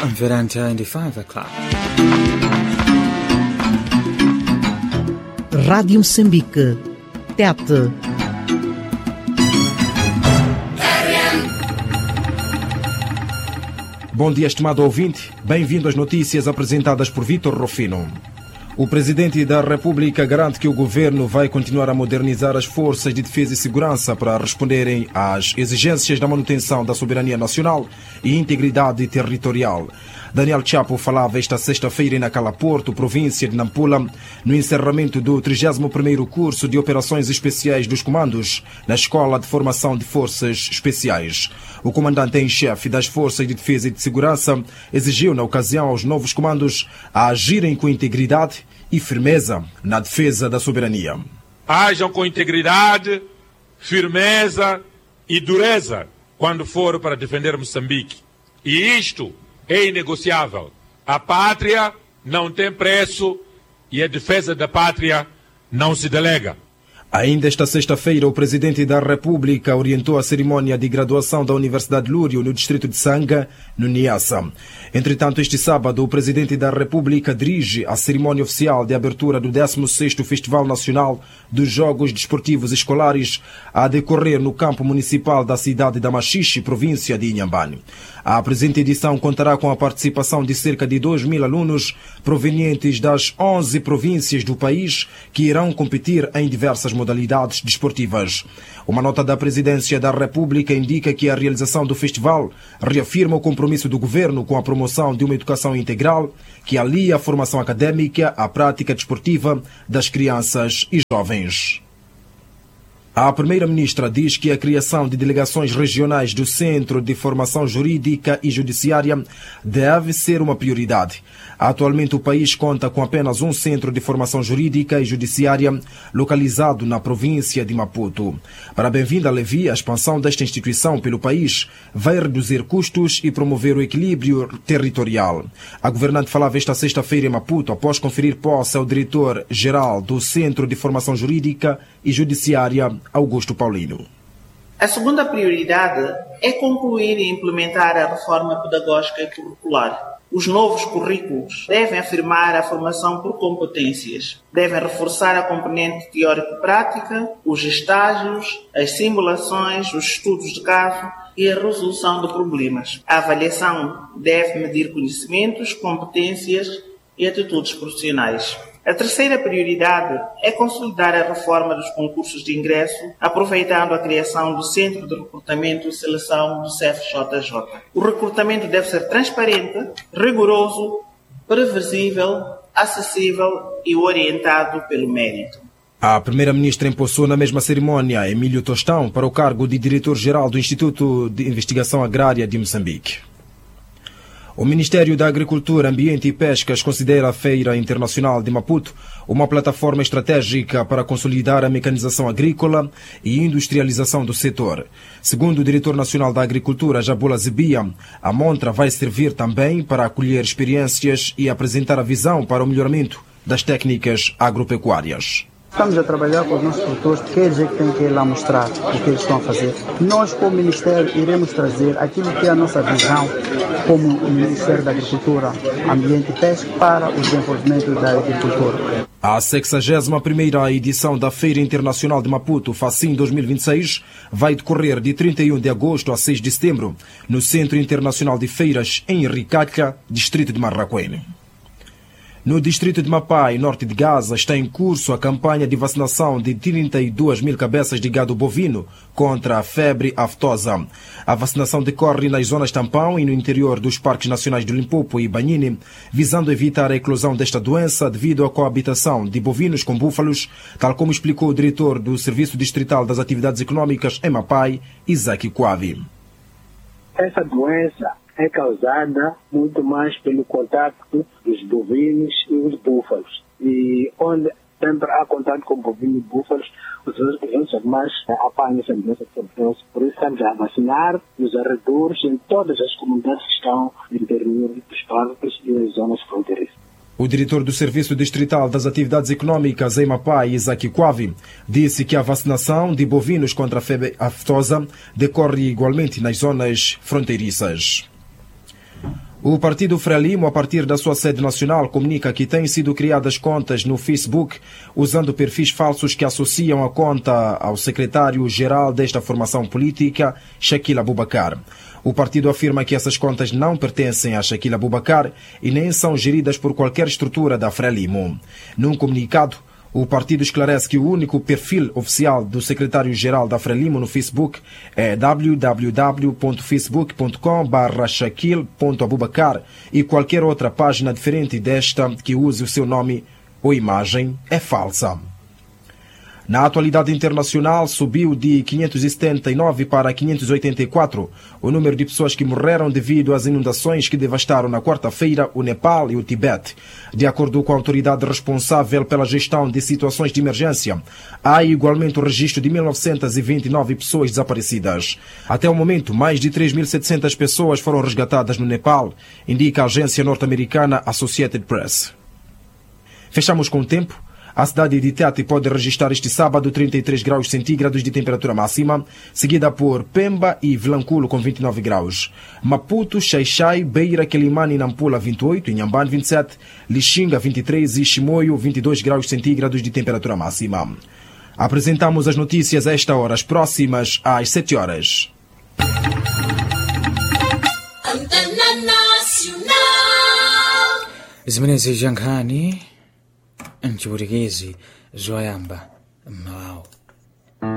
Veranta in the 5 o'clock. Rádio Moçambique. Tete. Bom dia, estimado ouvinte. Bem-vindo às notícias apresentadas por Vítor Rufino. O Presidente da República garante que o governo vai continuar a modernizar as forças de defesa e segurança para responderem às exigências da manutenção da soberania nacional e integridade territorial. Daniel Chapo falava esta sexta-feira em Nacala Porto, província de Nampula, no encerramento do 31º curso de Operações Especiais dos Comandos na Escola de Formação de Forças Especiais. O comandante em chefe das Forças de Defesa e de Segurança exigiu na ocasião aos novos comandos a agirem com integridade e firmeza na defesa da soberania. Hajam com integridade, firmeza e dureza quando for para defender Moçambique. E isto é inegociável. A pátria não tem preço e a defesa da pátria não se delega. Ainda esta sexta-feira, o Presidente da República orientou a cerimónia de graduação da Universidade Lúrio no distrito de Sanga, no Niassa. Entretanto, este sábado, o Presidente da República dirige a cerimónia oficial de abertura do 16º Festival Nacional dos Jogos Desportivos Escolares a decorrer no campo municipal da cidade da Machixe, província de Inhambane. A presente edição contará com a participação de cerca de 2.000 alunos provenientes das 11 províncias do país que irão competir em diversas modalidades desportivas. Uma nota da Presidência da República indica que a realização do festival reafirma o compromisso do governo com a promoção de uma educação integral que alia a formação académica à prática desportiva das crianças e jovens. A Primeira-Ministra diz que a criação de delegações regionais do Centro de Formação Jurídica e Judiciária deve ser uma prioridade. Atualmente, o país conta com apenas um Centro de Formação Jurídica e Judiciária localizado na província de Maputo. Para Bem-vinda Levi, a expansão desta instituição pelo país vai reduzir custos e promover o equilíbrio territorial. A governante falava esta sexta-feira em Maputo após conferir posse ao diretor-geral do Centro de Formação Jurídica e Judiciária, Augusto Paulino. A segunda prioridade é concluir e implementar a reforma pedagógica e curricular. Os novos currículos devem afirmar a formação por competências, devem reforçar a componente teórico-prática, os estágios, as simulações, os estudos de caso e a resolução de problemas. A avaliação deve medir conhecimentos, competências e atitudes profissionais. A terceira prioridade é consolidar a reforma dos concursos de ingresso, aproveitando a criação do Centro de Recrutamento e Seleção do CFJJ. O recrutamento deve ser transparente, rigoroso, previsível, acessível e orientado pelo mérito. A Primeira-Ministra empossou na mesma cerimónia Emílio Tostão para o cargo de Diretor-Geral do Instituto de Investigação Agrária de Moçambique. O Ministério da Agricultura, Ambiente e Pescas considera a Feira Internacional de Maputo uma plataforma estratégica para consolidar a mecanização agrícola e industrialização do setor. Segundo o Diretor Nacional da Agricultura, Jabula Zebia, a montra vai servir também para acolher experiências e apresentar a visão para o melhoramento das técnicas agropecuárias. Estamos a trabalhar com os nossos produtores, que eles é que têm que ir lá mostrar o que eles estão a fazer. Nós, como Ministério, iremos trazer aquilo que é a nossa visão como Ministério da Agricultura, Ambiente e Pesca para o desenvolvimento da agricultura. A 61ª edição da Feira Internacional de Maputo, FACIM 2026, vai decorrer de 31 de agosto a 6 de setembro, no Centro Internacional de Feiras, em Ricaca, distrito de Marraquém. No distrito de Mapai, norte de Gaza, está em curso a campanha de vacinação de 32 mil cabeças de gado bovino contra a febre aftosa. A vacinação decorre nas zonas tampão e no interior dos parques nacionais de Limpopo e Banhine, visando evitar a eclosão desta doença devido à coabitação de bovinos com búfalos, tal como explicou o diretor do Serviço Distrital das Atividades Econômicas em Mapai, Isaac Quavi. Essa doença é causada muito mais pelo contato dos bovinos e os búfalos. E onde sempre há contato com bovinos e búfalos, os outros animais apanham essa doença. Por isso estamos a vacinar nos arredores em todas as comunidades que estão no interior dos parques e nas zonas fronteiriças. O diretor do Serviço Distrital das Atividades Econômicas em Mapai, Isaac Quavi, disse que a vacinação de bovinos contra a febre aftosa decorre igualmente nas zonas fronteiriças. O partido Frelimo, a partir da sua sede nacional, comunica que têm sido criadas contas no Facebook usando perfis falsos que associam a conta ao secretário-geral desta formação política, Shakil Abubakar. O partido afirma que essas contas não pertencem a Shakil Abubakar e nem são geridas por qualquer estrutura da Frelimo. Num comunicado, o partido esclarece que o único perfil oficial do secretário-geral da Frelimo no Facebook é www.facebook.com/shakil.abubakar e qualquer outra página diferente desta que use o seu nome ou imagem é falsa. Na atualidade internacional, subiu de 579 para 584 o número de pessoas que morreram devido às inundações que devastaram na quarta-feira o Nepal e o Tibete. De acordo com a autoridade responsável pela gestão de situações de emergência, há igualmente o registro de 1929 pessoas desaparecidas. Até o momento, mais de 3.700 pessoas foram resgatadas no Nepal, indica a agência norte-americana Associated Press. Fechamos com o tempo. A cidade de Tete pode registrar este sábado 33 graus centígrados de temperatura máxima, seguida por Pemba e Vilanculo com 29 graus. Maputo, Xai-Xai, Beira, Quelimane e Nampula 28, Inhambane 27, Lixinga 23 e Chimoio 22 graus centígrados de temperatura máxima. Apresentamos as notícias a esta hora, as próximas às 7 horas. Zimenezi Janghani Nchiburigezi Zoyamba Mao.